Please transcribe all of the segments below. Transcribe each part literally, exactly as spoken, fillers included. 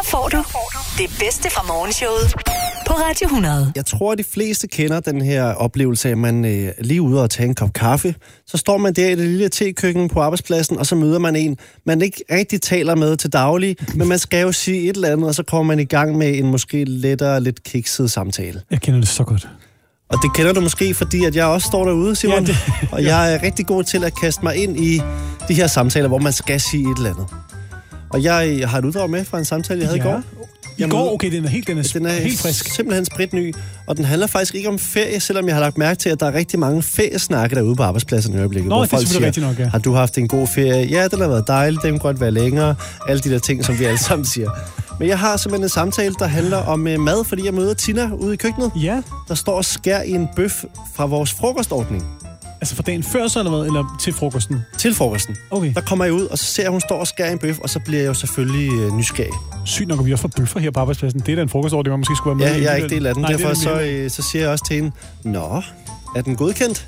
får du det bedste fra morgenshowet på Radio hundrede. Jeg tror, at de fleste kender den her oplevelse af, at man øh, lige ude og tage en kop kaffe. Så står man der i det lille tekøkken på arbejdspladsen, og så møder man en, man ikke rigtig taler med til daglig, men man skal jo sige et eller andet, og så kommer man i gang med en måske lettere, lidt kikset samtale. Jeg kender det så godt. Og det kender du måske, fordi at jeg også står derude, Simon. Ja, det, og jeg er rigtig god til at kaste mig ind i de her samtaler, hvor man skal sige et eller andet. Og jeg, jeg har et uddrag med fra en samtale, jeg havde ja. i går. I går? Okay, den er helt, den er, den er helt frisk. Simpelthen spritny. Og den handler faktisk ikke om ferie, selvom jeg har lagt mærke til, at der er rigtig mange feriesnakke derude på arbejdspladsen i øjeblikket. Nå, hvor det er selvfølgelig rigtigt nok, ja. Har du haft en god ferie? Ja, den har været dejlig, den kan godt være længere. Alle de der ting, som vi alle sammen siger. Men jeg har simpelthen en samtale, der handler om uh, mad, fordi jeg møder Tina ude i køkkenet. Ja. Der står og skær i en bøf fra vores frokostordning. Altså fra dagen før så, eller hvad? Eller til frokosten? Til frokosten. Okay. Der kommer jeg ud, og så ser jeg, at hun står og skærer en bøf, og så bliver jeg jo selvfølgelig uh, nysgerrig. Sygt nok, at vi også får bøffer her på arbejdspladsen. Det er da en frokostordning, man måske skulle være med ja, i. Ja, jeg er ikke del af den. Nej, derfor så, uh, så siger jeg også til hende, nå, er den godkendt?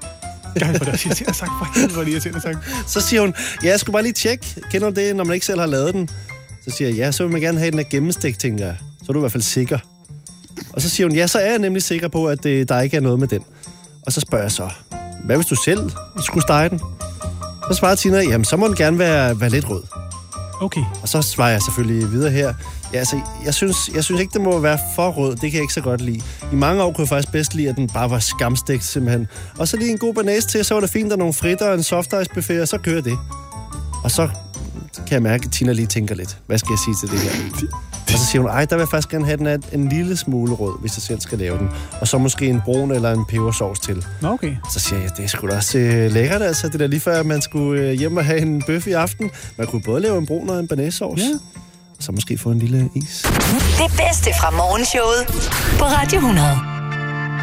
Ja, for det er irriterende sagt. For helvede, hvor det er irriterende sagt. Så siger hun, ja, jeg skulle bare lige tjekke. Kender du det, når man ikke selv har lavet den? Så siger jeg, ja, så vil man gerne have den af gennemstegt, tænker jeg. Så er du i hvert fald sikker. Og så siger hun, ja, så er jeg nemlig sikker på, at det, der ikke er noget med den. Og så spørger jeg så, hvad hvis du selv skulle stege den? Så svarer Tina, jamen så må den gerne være, være lidt rød. Okay. Og så svarer jeg selvfølgelig videre her. Ja, altså, jeg synes, jeg synes ikke, det må være for rød. Det kan jeg ikke så godt lide. I mange år kunne jeg faktisk bedst lide, at den bare var skamstegt, simpelthen. Og så lige en god banase til, så var det fint, der nogle fritter og en soft ice buffet, og så kører det. Og så kan jeg mærke, at Tina lige tænker lidt. Hvad skal jeg sige til det her? Og så siger hun, ej, der vil jeg faktisk gerne have den af en lille smule rød, hvis jeg selv skal lave den. Og så måske en brun eller en pebersovs til. Nå, okay. Så siger jeg, det er sgu da også øh, lækkert, altså. Det der lige før, at man skulle øh, hjem og have en bøf i aften. Man kunne både lave en brun og en banæssovs. Ja. Og så måske få en lille is. Det bedste fra morgenshowet på Radio hundrede.